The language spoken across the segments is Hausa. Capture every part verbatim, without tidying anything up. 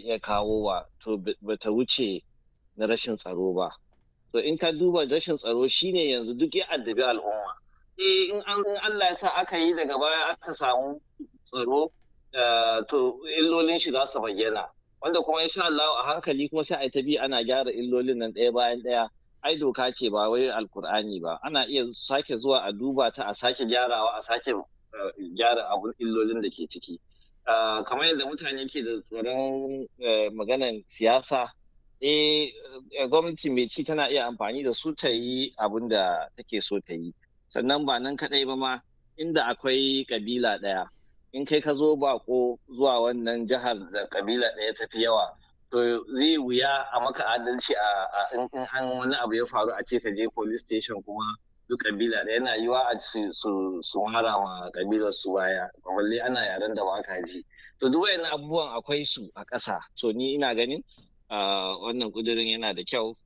iya kawowa to bata wuce na rashin tsaro ba. To in ka duba rashin tsaro shine yanzu duk ya addabi al'umma. Eh in Allah ya sa aka yi daga baya aka samu tsaro to illolin shi za su bayyana. Wanda kuma insha Allah a hankali kuma sai a ta bi ana gyara illolin nan ɗaya bayan ɗaya. Ai doka ce ba wai alkur'ani ba. Ana iya sake zuwa a duba ta a sake gyarawa a sake gyara abun illolin da ke ciki. Kamar yadda mutane ke da tsoron maganan siyasa, eh gwamnati mai ci tana iya amfani da su ta yi abin da take so ta yi. Sannan ba nan kaɗai ba ma inda akwai kabila ɗaya. In kai ka zo bako zuwa wannan jihar da kabila ɗaya tafi yawa, to zai wuya a maka adalci a in an wani abu ya faru a ce ka je police station kuma duk kabila ɗaya yana yiwa a su su mara wa kabilar su baya, balle ana yaren da ba ka ji. To duk wayannan abubuwan akwai su a ƙasa. So ni ina ganin wannan kudirin yana da kyau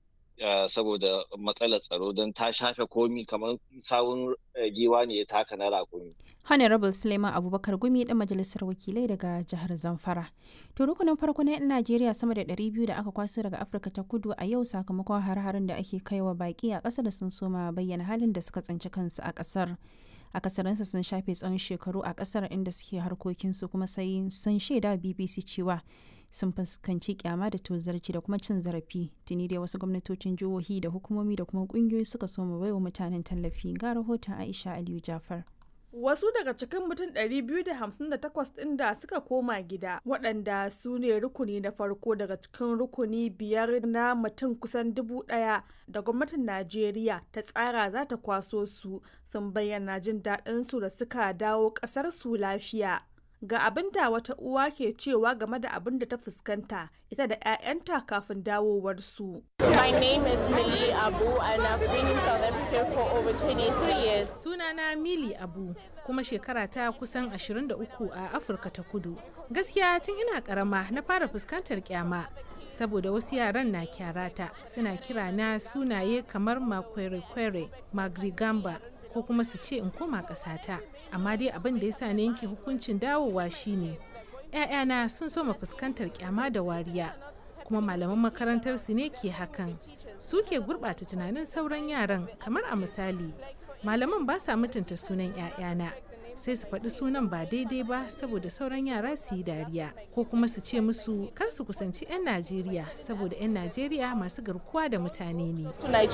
saboda matsalar tsaro don ta shafe komi kamar sawun giwa ne ya taka na rakumi. Honorable Suleiman Abubakar Gumi dan majalisar wakilai daga jihar Zamfara. To rukunin farko na 'yan Najeriya sama da ɗari biyu da aka kwaso daga Afirka ta Kudu a yau sakamakon har-harin da ake kaiwa baki a ƙasar da sun soma bayyana halin da suka tsinci kansu a ƙasar. Akasarinsu sun shafe tsawon shekaru a ƙasar inda suke harkokinsu kuma sai sun shaida B B C cewa sun fuskanci kyama da tozarci da kuma cin zarafi. Tuni dai wasu gwamnatocin jihohi da hukumomi da kuma kungiyoyi suka soma baiwa mutanen tallafi. Ga rahoton Aisha Aliyu Jafar. Wasu daga cikin mutum ɗari biyu da hamsin da takwas ɗin da suka koma gida, waɗanda su ne rukuni na farko daga cikin rukuni biyar na mutum kusan dubu ɗaya da gwamnatin Najeriya ta tsara za ta kwaso su, sun bayyana jin daɗinsu da suka dawo ƙasar su lafiya. Ga abin da wata uwa ke cewa game da abin da ta fuskanta ita da 'ya'yanta kafin dawowarsu. My name is Millie Abu and I've been in South Africa for over twenty-three years. Sunana Millie Abu kuma shekara ta kusan ashirin da uku a Afirka ta Kudu. Gaskiya tun ina karama na fara fuskantar kyama saboda wasu yaran na kyarata suna kira na sunaye kamar Makwere-kwere, Magrigamba ko kuma su ce in koma ƙasata. Amma dai abin da ya sa na yanke hukuncin dawowa shine ‘ya'yana sun soma fuskantar kyama da wariya, kuma malaman makarantar su ne ke hakan. Su ke gurɓata tunanin sauran yaran, kamar a misali malaman ba sa mutunta sunan ‘ya'yana, sai su faɗi sunan ba daidai ba saboda sauran yara su yi dariya, ko kuma su ce musu kar su kusanci 'yan Najeriya saboda 'yan Najeriya masu garkuwa da mutane ne.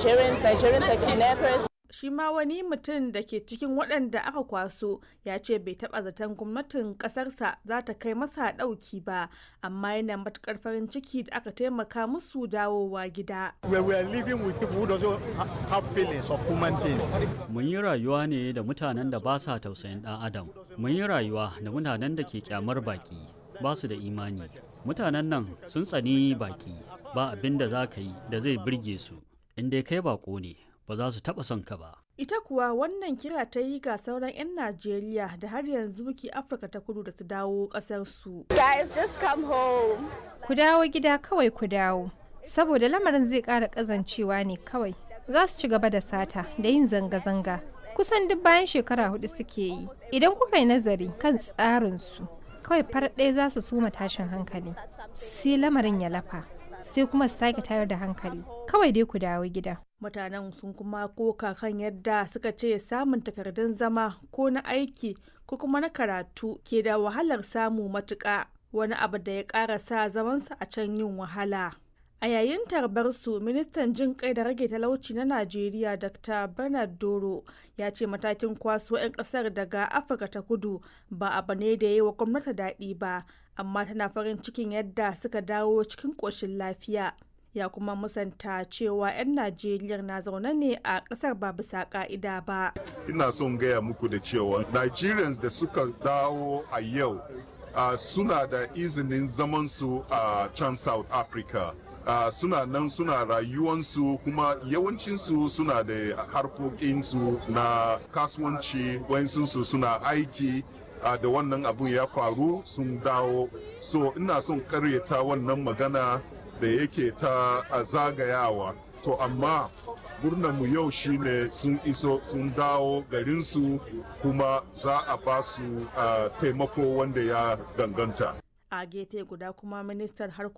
Shi ma wani mutum da ke cikin waɗanda aka kwaso ya ce bai taɓa zaton gwamnatin ƙasarsa za ta kai masa ɗauki ba, amma yana matuƙar farin ciki da aka taimaka musu dawowa gida. Mun yi rayuwa ne da mutanen da ba sa tausayin ɗan adam. Mun yi rayuwa da mutanen da ke kyamar baki, ba su da imani. Mutanen nan sun tsani baki, ba abin da za ka yi da zai birge su, in dai kai bako ne. Ba za su taɓa son ka ba. Ita kuwa wannan kira ta yi ga sauran 'yan Najeriya da har yanzu ke Afirka ta Kudu da su dawo ƙasarsu. Guys, just come home. Ku dawo gida kawai ku dawo, saboda lamarin zai ƙara ƙazancewa ne kawai. Za su ci gaba da sata da yin zanga-zanga. Kusan duk bayan shekara hudu suke yi. Idan kuka yi nazari kan tsarinsu, kawai farar ɗaya za su suma tashin hankali. Sai lamarin ya lafa. sai kuma su sake tayar da hankali, kawai dai ku dawo gida. Mutanen sun kuma koka kan yadda suka ce samun takardun zama ko na aiki ko kuma na karatu ke da wahalar samu matuƙa, wani abu da ya ƙara sa zamansa a can yin wahala. A yayin tarbar su, ministan jin kai da rage talauci na Najeriya Doctor Bernard Doro ya ce matakin kwaso 'yan kasar daga Afirka ta Kudu ba abu ne da ya yi wa gwamnati daɗi ba, amma tana farin cikin yadda suka dawo cikin ƙoshin lafiya. Ya kuma musanta cewa 'yan Najeriya na zaune ne a ƙasar ba bisa ƙa'ida ba. Ina son gaya muku da cewa Nigerians da suka dawo a yau uh, suna da izinin zamansu a uh, can South Africa. Uh, suna nan suna rayuwansu kuma yawancinsu suna da harkokinsu na kasuwanci, wayansu suna aiki uh, da wannan abun ya faru sun dawo. So ina son karyata wannan magana da yake ta uh, zagayawa. To amma mu yau shine sun iso sun dawo garinsu kuma za a ba su uh, taimako wanda ya danganta. A gefe guda kuma ministan harkokin